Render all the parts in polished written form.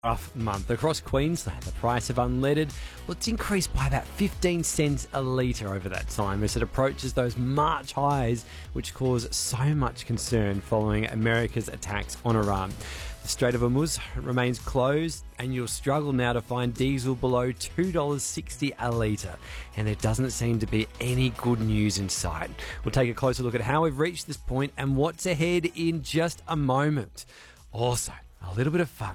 rough month. Across Queensland, the price of unleaded, well, it's increased by about 15 cents a litre over that time as it approaches those March highs, which cause so much concern following America's attacks on Iran. The Strait of Hormuz remains closed, and you'll struggle now to find diesel below $2.60 a litre, and there doesn't seem to be any good news in sight. We'll take a closer look at how we've reached this point and what's ahead in just a moment. Also, a little bit of fun.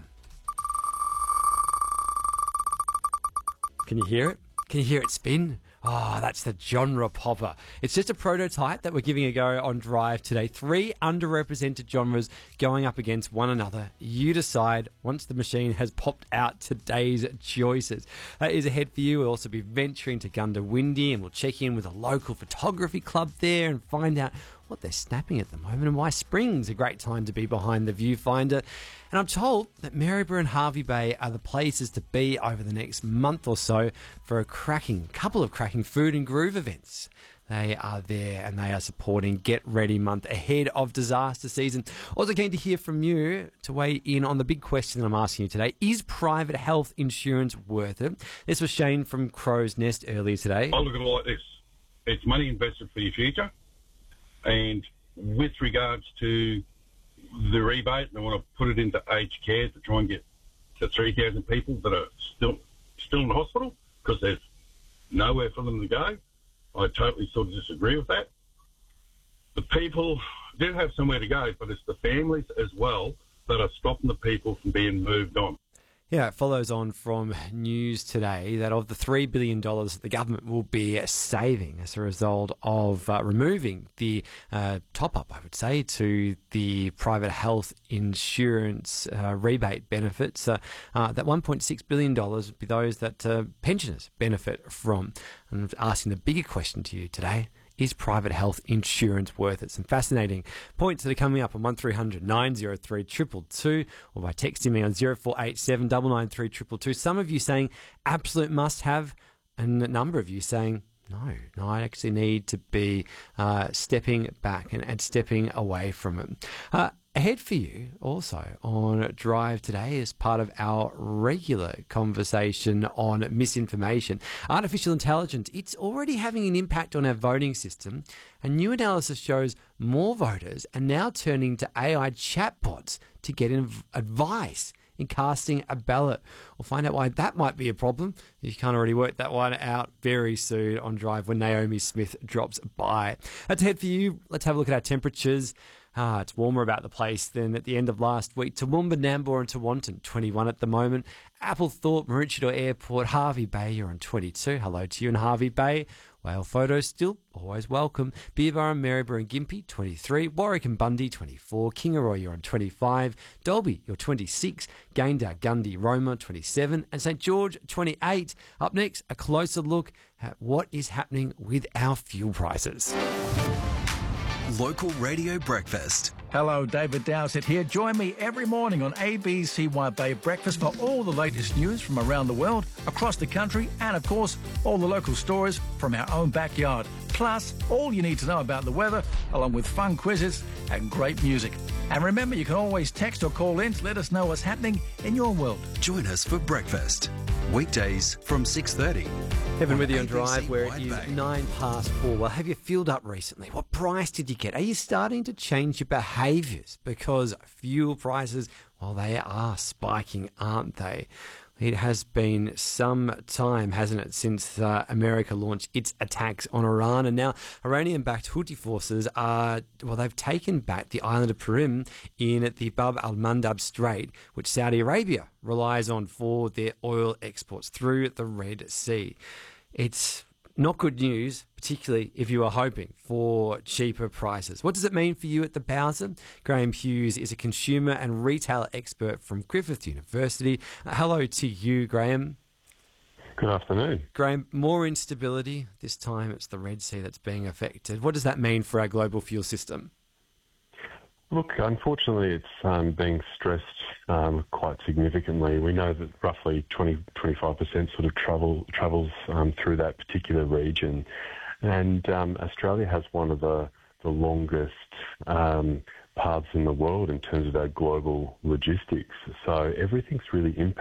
Can you hear it? Can you hear it spin? Oh, that's the genre popper. It's just a prototype that we're giving a go on Drive today. 3 underrepresented genres going up against one another. You decide once the machine has popped out today's choices. That is ahead for you. We'll also be venturing to Goondiwindi, and we'll check in with a local photography club there and find out what they're snapping at the moment and why spring's a great time to be behind the viewfinder. And I'm told that Maryborough and Hervey Bay are the places to be over the next month or so for a couple of cracking food and groove events. They are there and they are supporting Get Ready Month ahead of disaster season. Also keen to hear from you to weigh in on the big question that I'm asking you today. Is private health insurance worth it? This was Shane from Crow's Nest earlier today. I look at it like this. It's money invested for your future. And with regards to the rebate, they want to put it into aged care to try and get the 3,000 people that are still in the hospital because there's nowhere for them to go. I totally sort of disagree with that. The people do have somewhere to go, but it's the families as well that are stopping the people from being moved on. Yeah, it follows on from news today that of the $3 billion that the government will be saving as a result of removing the top-up, I would say, to the private health insurance rebate benefits, that $1.6 billion would be those that pensioners benefit from. And I'm asking the bigger question to you today. Is private health insurance worth it? Some fascinating points that are coming up on 1300 903 222 or by texting me on 0487 993 222. Some of you saying absolute must have, and a number of you saying no, I actually need to be stepping back and stepping away from it. Ahead for you also on Drive today as part of our regular conversation on misinformation. Artificial intelligence, it's already having an impact on our voting system, and new analysis shows more voters are now turning to AI chatbots to get advice in casting a ballot. We'll find out why that might be a problem. You can't already work that one out very soon on Drive when Naomi Smith drops by. That's ahead for you. Let's have a look at our temperatures. It's warmer about the place than at the end of last week. Toowoomba, Nambour and Tewantin, 21 at the moment. Applethorpe, Maroochydore Airport, Hervey Bay, you're on 22. Hello to you in Hervey Bay. Whale photos still always welcome. Beerburra, Maryborough and Gympie, 23. Warwick and Bundy, 24. Kingaroy, you're on 25. Dalby, you're 26. Gayndah, Gundy, Roma, 27. And St George, 28. Up next, a closer look at what is happening with our fuel prices. Local Radio Breakfast. Hello, David Dowsett here. Join me every morning on ABCY Bay Breakfast for all the latest news from around the world, across the country, and of course, all the local stories from our own backyard. Plus, all you need to know about the weather, along with fun quizzes and great music. And remember, you can always text or call in to let us know what's happening in your world. Join us for breakfast. Weekdays from 6:30. Kevin with you on Drive, where it is 4:09. Well, have you fueled up recently? What price did you get? Are you starting to change your behaviours? Because fuel prices, well, they are spiking, aren't they? It has been some time, hasn't it, since America launched its attacks on Iran. And now Iranian-backed Houthi forces they've taken back the island of Purim in the Bab al-Mandab Strait, which Saudi Arabia relies on for their oil exports through the Red Sea. It's not good news, particularly if you are hoping for cheaper prices. What does it mean for you at the Bowser? Graham Hughes is a consumer and retail expert from Griffith University. Hello to you, Graham. Good afternoon. Graham, more instability. This time it's the Red Sea that's being affected. What does that mean for our global fuel system? Look, unfortunately, it's being stressed quite significantly. We know that roughly 20-25% sort of travels through that particular region. And Australia has one of the longest paths in the world in terms of our global logistics. So everything's really impacted.